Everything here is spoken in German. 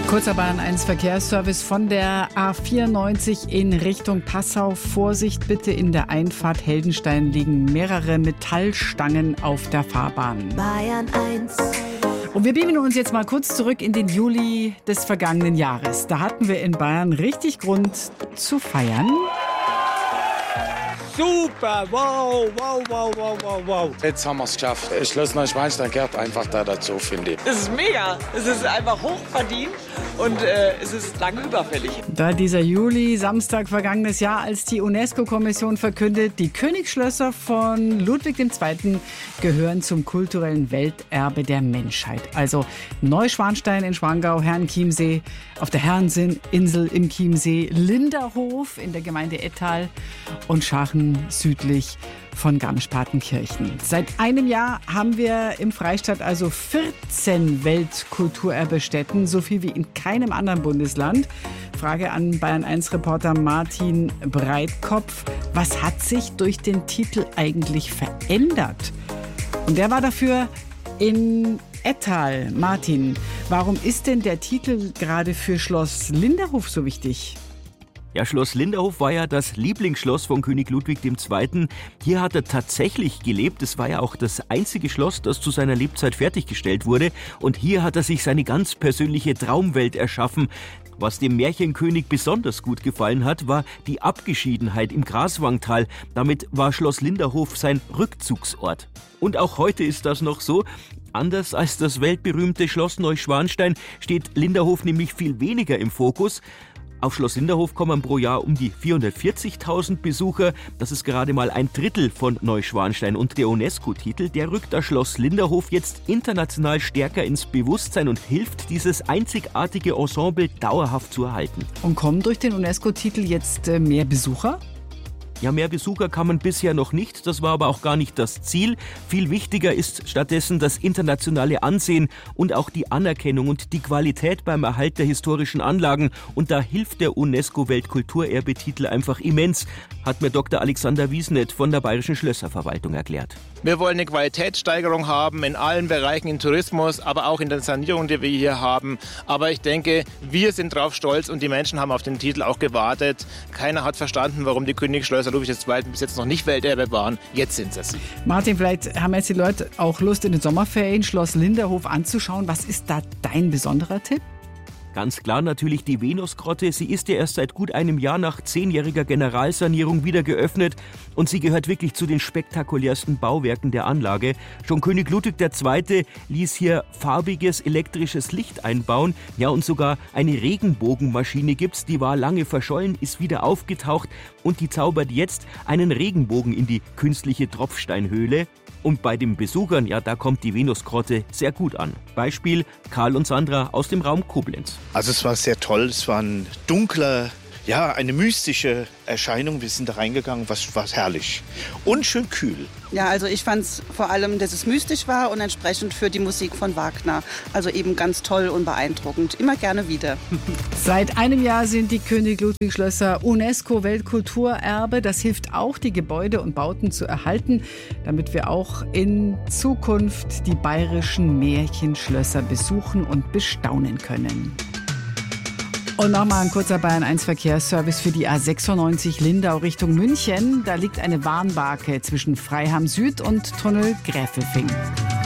Kurzer Bayern 1 Verkehrsservice von der A94 in Richtung Passau. Vorsicht bitte, in der Einfahrt Heldenstein liegen mehrere Metallstangen auf der Fahrbahn. Bayern 1. Und wir beamen uns jetzt mal kurz zurück in den Juli des vergangenen Jahres. Da hatten wir in Bayern richtig Grund zu feiern. Super, wow. Jetzt haben wir es geschafft. Schloss Neuschwanstein gehört einfach da dazu, finde ich. Es ist mega. Es ist einfach hochverdient und es ist lange überfällig. Da dieser Juli, Samstag vergangenes Jahr, als die UNESCO-Kommission verkündet, die Königsschlösser von Ludwig II. Gehören zum kulturellen Welterbe der Menschheit. Also Neuschwanstein in Schwangau, Herrenchiemsee, auf der Herreninsel im Chiemsee, Linderhof in der Gemeinde Ettal und Schachen südlich von Garmisch-Partenkirchen. Seit einem Jahr haben wir im Freistaat also 14 Weltkulturerbestätten, so viel wie in keinem anderen Bundesland. Frage an Bayern-1-Reporter Martin Breitkopf. Was hat sich durch den Titel eigentlich verändert? Und der war dafür in Ettal. Martin, warum ist denn der Titel gerade für Schloss Linderhof so wichtig? Ja, Schloss Linderhof war ja das Lieblingsschloss von König Ludwig II. Hier hat er tatsächlich gelebt. Es war ja auch das einzige Schloss, das zu seiner Lebzeit fertiggestellt wurde. Und hier hat er sich seine ganz persönliche Traumwelt erschaffen. Was dem Märchenkönig besonders gut gefallen hat, war die Abgeschiedenheit im Graswangtal. Damit war Schloss Linderhof sein Rückzugsort. Und auch heute ist das noch so. Anders als das weltberühmte Schloss Neuschwanstein steht Linderhof nämlich viel weniger im Fokus. Auf Schloss Linderhof kommen pro Jahr um die 440.000 Besucher. Das ist gerade mal ein Drittel von Neuschwanstein. Und der UNESCO-Titel, der rückt das Schloss Linderhof jetzt international stärker ins Bewusstsein und hilft, dieses einzigartige Ensemble dauerhaft zu erhalten. Und kommen durch den UNESCO-Titel jetzt mehr Besucher? Ja, mehr Besucher kann man bisher noch nicht, das war aber auch gar nicht das Ziel. Viel wichtiger ist stattdessen das internationale Ansehen und auch die Anerkennung und die Qualität beim Erhalt der historischen Anlagen. Und da hilft der UNESCO-Weltkulturerbetitel einfach immens, hat mir Dr. Alexander Wiesnet von der Bayerischen Schlösserverwaltung erklärt. Wir wollen eine Qualitätssteigerung haben in allen Bereichen, im Tourismus, aber auch in der Sanierung, die wir hier haben. Aber ich denke, wir sind drauf stolz und die Menschen haben auf den Titel auch gewartet. Keiner hat verstanden, warum die Königsschlösser Ludwig II. Bis jetzt noch nicht Welterbe waren. Jetzt sind es. Martin, vielleicht haben jetzt die Leute auch Lust, in den Sommerferien Schloss Linderhof anzuschauen. Was ist da dein besonderer Tipp? Ganz klar natürlich die Venusgrotte. Sie ist ja erst seit gut einem Jahr nach 10-jähriger Generalsanierung wieder geöffnet und sie gehört wirklich zu den spektakulärsten Bauwerken der Anlage. Schon König Ludwig II. Ließ hier farbiges elektrisches Licht einbauen. Ja, und sogar eine Regenbogenmaschine gibt's, die war lange verschollen, ist wieder aufgetaucht und die zaubert jetzt einen Regenbogen in die künstliche Tropfsteinhöhle. Und bei den Besuchern, ja, da kommt die Venusgrotte sehr gut an. Beispiel Karl und Sandra aus dem Raum Koblenz. Also es war sehr toll, es war ein dunkler, eine mystische Erscheinung. Wir sind da reingegangen, was herrlich und schön kühl. Ja, also ich fand es vor allem, dass es mystisch war und entsprechend für die Musik von Wagner. Also eben ganz toll und beeindruckend. Immer gerne wieder. Seit einem Jahr sind die König-Ludwig-Schlösser UNESCO-Weltkulturerbe. Das hilft auch, die Gebäude und Bauten zu erhalten, damit wir auch in Zukunft die bayerischen Märchenschlösser besuchen und bestaunen können. Und nochmal ein kurzer Bayern 1 Verkehrsservice für die A96 Lindau Richtung München. Da liegt eine Warnbarke zwischen Freiham Süd und Tunnel Gräfelfing.